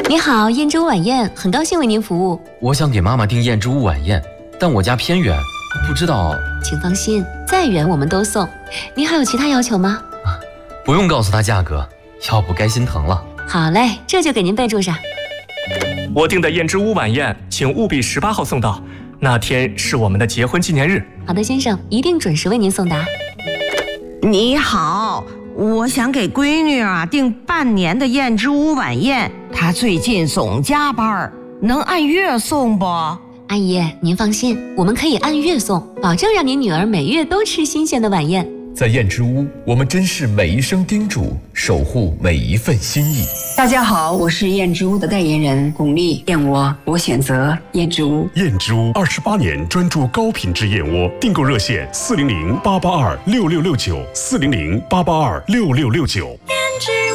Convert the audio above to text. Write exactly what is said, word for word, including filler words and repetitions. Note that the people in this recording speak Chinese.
你好，燕之屋晚宴，很高兴为您服务。 我想给妈妈订燕之屋晚宴，但我家偏远，不知道。 请放心，再远我们都送。您还有其他要求吗？ 啊，不用告诉她价格，要不该心疼了。 好嘞，这就给您备注上。 我订的燕之屋晚宴，请务必十八号送到，那天是我们的结婚纪念日。 好的，先生，一定准时为您送达。 你好，我想给闺女啊订半年的燕之屋晚宴，她最近总加班，能按月送不？ 阿姨，您放心，我们可以按月送，保证让您女儿每月都吃新鲜的晚宴。 在燕之屋，我们珍视每一声叮嘱，守护每一份心意。 大家好，我是燕之屋的代言人巩俐，燕窝我选择燕之屋。 燕之屋二十八年专注高品质燕窝，订购热线四零零八八二六六六九四零零八八二六六六九。